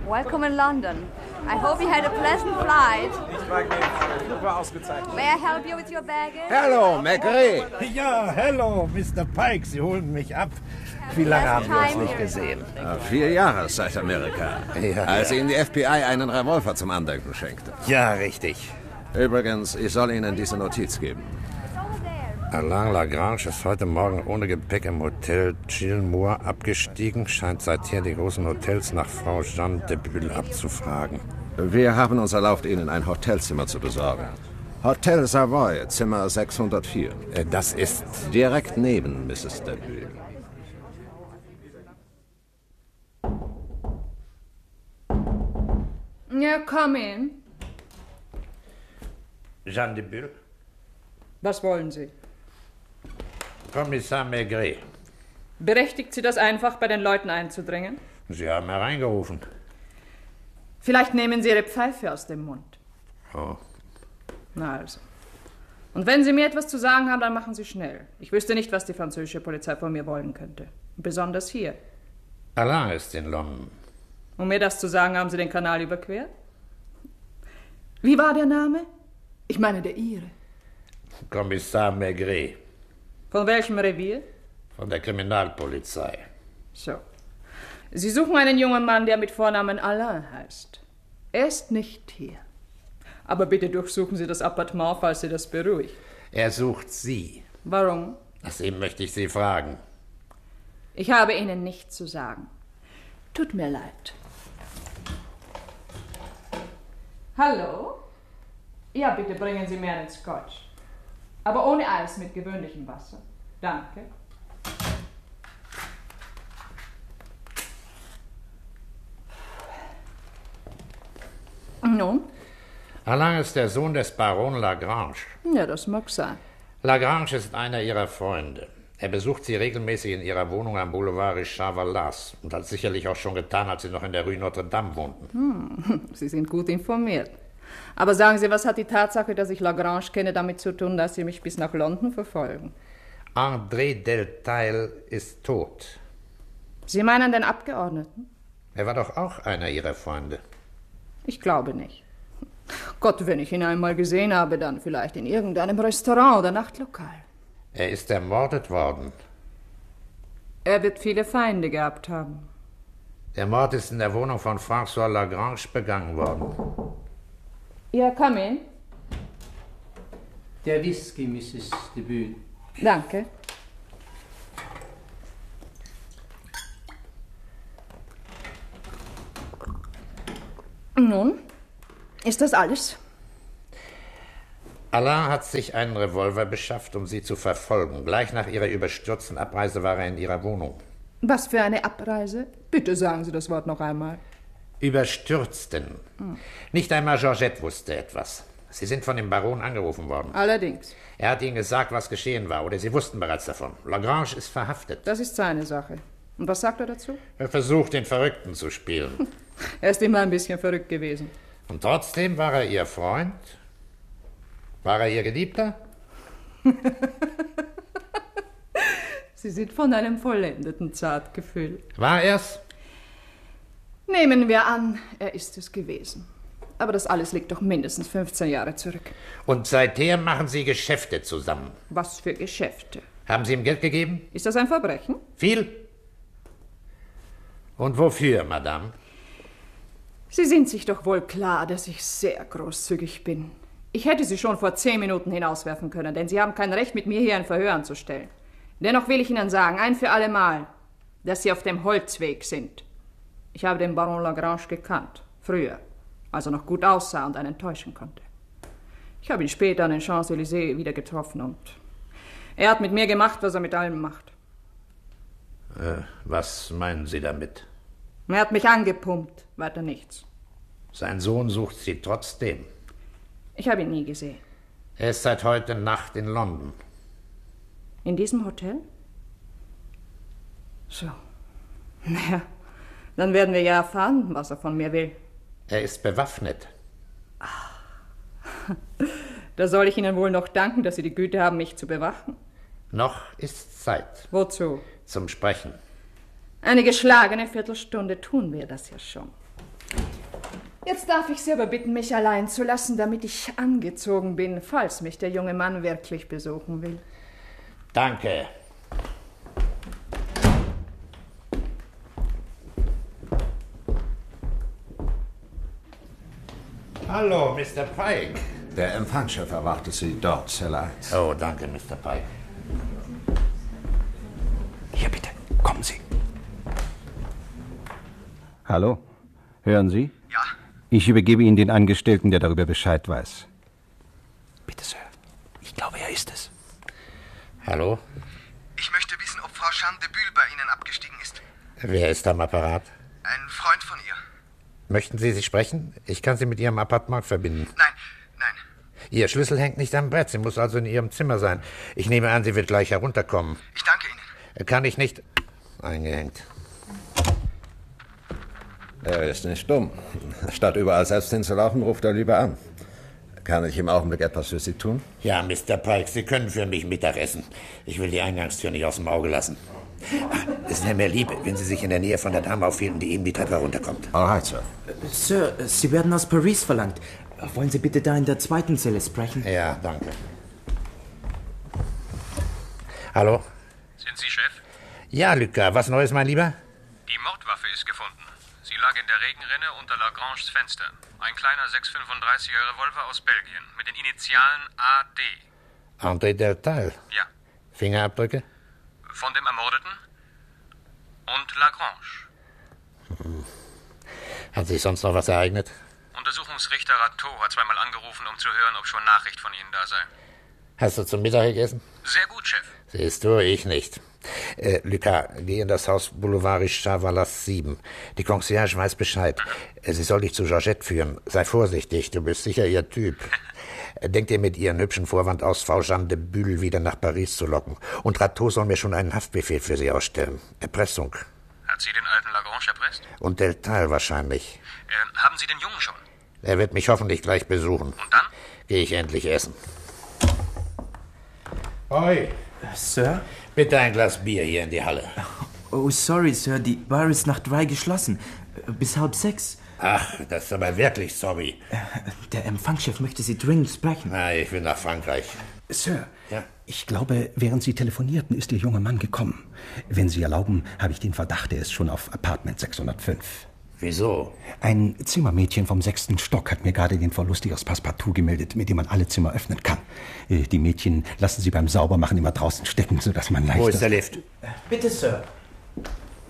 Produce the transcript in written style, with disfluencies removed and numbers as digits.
Welcome in London. I hope you had a pleasant flight. Ich war gnädig. Der Flug war ausgezeichnet. May I help you with your baggage? Hallo, McRae. Ja, hallo, Mr. Pike, Sie holen mich ab. Wie lange haben wir uns nicht gesehen? 4 Jahre seit Amerika. Ja, als Ihnen die FBI einen Revolver zum Andenken schenkte. Ja, richtig. Übrigens, ich soll Ihnen diese Notiz geben. Alain Lagrange ist heute Morgen ohne Gepäck im Hotel Gilmour abgestiegen, scheint seither die großen Hotels nach Frau Jeanne de Bulle abzufragen. Wir haben uns erlaubt, Ihnen ein Hotelzimmer zu besorgen. Hotel Savoy, Zimmer 604. Das ist... Direkt neben Mrs. de Bulle. Ja, come in. Jeanne de Bulle? Was wollen Sie? Kommissar Maigret. Berechtigt Sie das einfach, bei den Leuten einzudringen? Sie haben hereingerufen. Vielleicht nehmen Sie Ihre Pfeife aus dem Mund. Oh. Na also. Und wenn Sie mir etwas zu sagen haben, dann machen Sie schnell. Ich wüsste nicht, was die französische Polizei von mir wollen könnte. Besonders hier. Alain ist in London. Um mir das zu sagen, haben Sie den Kanal überquert? Wie war der Name? Ich meine, der Ihre. Kommissar Maigret. Von welchem Revier? Von der Kriminalpolizei. So. Sie suchen einen jungen Mann, der mit Vornamen Alain heißt. Er ist nicht hier. Aber bitte durchsuchen Sie das Appartement, falls Sie das beruhigt. Er sucht Sie. Warum? Nach dem möchte ich Sie fragen. Ich habe Ihnen nichts zu sagen. Tut mir leid. Hallo? Ja, bitte bringen Sie mir einen Scotch. Aber ohne Eis, mit gewöhnlichem Wasser. Danke. Nun? Alain ist der Sohn des Baron Lagrange. Ja, das mag sein. Lagrange ist einer Ihrer Freunde. Er besucht Sie regelmäßig in Ihrer Wohnung am Boulevard Richard Vallas und hat sicherlich auch schon getan, als Sie noch in der Rue Notre Dame wohnten. Sie sind gut informiert. Aber sagen Sie, was hat die Tatsache, dass ich Lagrange kenne, damit zu tun, dass Sie mich bis nach London verfolgen? André Delteil ist tot. Sie meinen den Abgeordneten? Er war doch auch einer Ihrer Freunde. Ich glaube nicht. Gott, wenn ich ihn einmal gesehen habe, dann vielleicht in irgendeinem Restaurant oder Nachtlokal. Er ist ermordet worden. Er wird viele Feinde gehabt haben. Der Mord ist in der Wohnung von François Lagrange begangen worden. Ja, come in. Der Whisky, Mrs. de Bulle. Danke. Nun, ist das alles? Alain hat sich einen Revolver beschafft, um Sie zu verfolgen. Gleich nach Ihrer überstürzten Abreise war er in Ihrer Wohnung. Was für eine Abreise? Bitte sagen Sie das Wort noch einmal. Überstürzten. Nicht einmal Georgette wusste etwas. Sie sind von dem Baron angerufen worden. Allerdings. Er hat Ihnen gesagt, was geschehen war, oder Sie wussten bereits davon. Lagrange ist verhaftet. Das ist seine Sache. Und was sagt er dazu? Er versucht, den Verrückten zu spielen. Er ist immer ein bisschen verrückt gewesen. Und trotzdem war er Ihr Freund? War er Ihr Geliebter? Sie sind von einem vollendeten Zartgefühl. War er's? Nehmen wir an, er ist es gewesen. Aber das alles liegt doch mindestens 15 Jahre zurück. Und seither machen Sie Geschäfte zusammen. Was für Geschäfte? Haben Sie ihm Geld gegeben? Ist das ein Verbrechen? Viel? Und wofür, Madame? Sie sind sich doch wohl klar, dass ich sehr großzügig bin. Ich hätte Sie schon vor 10 Minuten hinauswerfen können, denn Sie haben kein Recht, mit mir hier ein Verhör anzustellen. Dennoch will ich Ihnen sagen, ein für alle Mal, dass Sie auf dem Holzweg sind. Ich habe den Baron Lagrange gekannt, früher, als er noch gut aussah und einen täuschen konnte. Ich habe ihn später an den Champs-Élysées wieder getroffen und er hat mit mir gemacht, was er mit allem macht. Was meinen Sie damit? Er hat mich angepumpt, weiter nichts. Sein Sohn sucht Sie trotzdem. Ich habe ihn nie gesehen. Er ist seit heute Nacht in London. In diesem Hotel? So. Naja, dann werden wir ja erfahren, was er von mir will. Er ist bewaffnet. Da soll ich Ihnen wohl noch danken, dass Sie die Güte haben, mich zu bewachen. Noch ist Zeit. Wozu? Zum Sprechen. Eine geschlagene Viertelstunde tun wir das ja schon. Jetzt darf ich Sie aber bitten, mich allein zu lassen, damit ich angezogen bin, falls mich der junge Mann wirklich besuchen will. Danke. Hallo, Mr. Pike. Der Empfangschef erwartet Sie dort, Zelle 1. Oh, danke, Mr. Pike. Hier bitte, kommen Sie. Hallo, hören Sie? Ja. Ich übergebe Ihnen den Angestellten, der darüber Bescheid weiß. Bitte, Sir. Ich glaube, er ist es. Hallo? Ich möchte wissen, ob Frau Jeanne de Buhl bei Ihnen abgestiegen ist. Wer ist am Apparat? Ein Freund von ihr. Möchten Sie sie sprechen? Ich kann Sie mit Ihrem Appartement verbinden. Nein. Ihr Schlüssel hängt nicht am Brett. Sie muss also in Ihrem Zimmer sein. Ich nehme an, sie wird gleich herunterkommen. Ich danke Ihnen. Kann ich nicht... Eingehängt. Er ist nicht dumm. Statt überall selbst hinzulaufen, ruft er lieber an. Kann ich im Augenblick etwas für Sie tun? Ja, Mr. Pike, Sie können für mich Mittag essen. Ich will die Eingangstür nicht aus dem Auge lassen. Es wäre mir lieb, wenn Sie sich in der Nähe von der Dame aufhielten, die eben die Treppe runterkommt. Alright, Sir. Sir, Sie werden aus Paris verlangt. Wollen Sie bitte da in der zweiten Zelle sprechen? Ja, danke. Hallo? Sind Sie Chef? Ja, Lucas, was Neues, mein Lieber? Die Mordwaffe ist gefunden. Sie lag in der Regenrinne unter Lagranges Fenster. Ein kleiner 6,35er Revolver aus Belgien mit den Initialen AD. André Deltal? Ja. Fingerabdrücke? Von dem Ermordeten und Lagrange. Hat sich sonst noch was ereignet? Untersuchungsrichter Rateau hat zweimal angerufen, um zu hören, ob schon Nachricht von Ihnen da sei. Hast du zum Mittag gegessen? Sehr gut, Chef. Siehst du, ich nicht. Lucas, geh in das Haus Boulevard Richard Wallace 7. Die Concierge weiß Bescheid. Sie soll dich zu Georgette führen. Sei vorsichtig, du bist sicher ihr Typ. Denk dir mit ihren hübschen Vorwand aus, Frau Jeanne de Buhl wieder nach Paris zu locken. Und Rateau soll mir schon einen Haftbefehl für sie ausstellen. Erpressung. Hat sie den alten Lagrange erpresst? Und Deltal wahrscheinlich. Haben Sie den Jungen schon? Er wird mich hoffentlich gleich besuchen. Und dann? Gehe ich endlich essen. Hoi. Sir? Bitte ein Glas Bier hier in die Halle. Oh, sorry, Sir, die Bar ist nach 3 geschlossen. Bis 5:30. Ach, das ist aber wirklich sorry. Der Empfangschef möchte Sie dringend sprechen. Na, ich will nach Frankreich. Sir, Ja? ich glaube, während Sie telefonierten, ist Ihr junger Mann gekommen. Wenn Sie erlauben, habe ich den Verdacht, er ist schon auf Apartment 605. Wieso? Ein Zimmermädchen vom 6. Stock hat mir gerade den Verlust ihres Passepartout gemeldet, mit dem man alle Zimmer öffnen kann. Die Mädchen lassen sie beim Saubermachen immer draußen stecken, sodass man leichter... Wo ist der Lift? Bitte, Sir.